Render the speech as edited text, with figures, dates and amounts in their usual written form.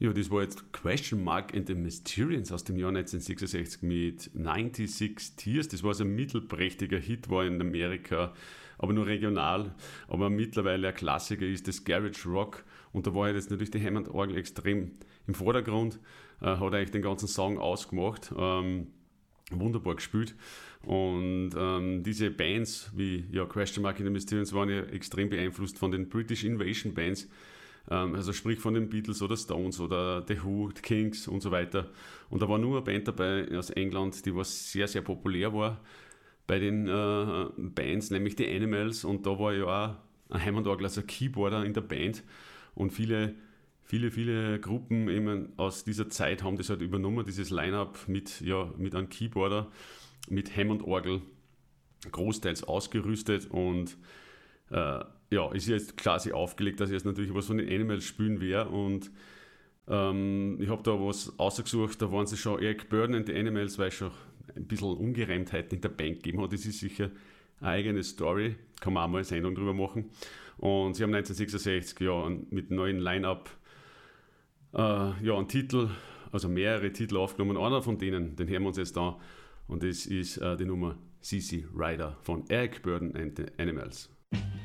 Ja, das war jetzt Question Mark and the Mysterians aus dem Jahr 1966 mit 96 Tears. Das war so ein mittelprächtiger Hit, war in Amerika, aber nur regional. Aber mittlerweile ein Klassiker ist das Garage Rock. Und da war jetzt natürlich die Hammond-Orgel extrem im Vordergrund. Hat eigentlich den ganzen Song ausgemacht. Wunderbar gespielt. Und diese Bands wie Question Mark and the Mysterians waren ja extrem beeinflusst von den British Invasion Bands. Also sprich von den Beatles oder Stones oder The Who, The Kings und so weiter. Und da war nur eine Band dabei aus England, die was sehr, sehr populär war bei den Bands, nämlich die Animals. Und da war ja auch ein Hammond-Orgel, also ein Keyboarder in der Band. Und viele Gruppen eben aus dieser Zeit haben das halt übernommen, dieses Line-Up mit einem Keyboarder, mit Hammond-Orgel, großteils ausgerüstet und ist jetzt quasi aufgelegt, dass ich jetzt natürlich was von den Animals spielen werde und ich habe da was ausgesucht, da waren sie schon Eric Burdon and the Animals, weil es schon ein bisschen Ungereimtheiten in der Band gegeben hat. Das ist sicher eine eigene Story, kann man auch mal eine Sendung drüber machen. Und sie haben 1966 mit neuen Line-Up einen Titel, also mehrere Titel aufgenommen. Einer von denen, den hören wir uns jetzt an, und das ist die Nummer CC Rider von Eric Burdon and the Animals.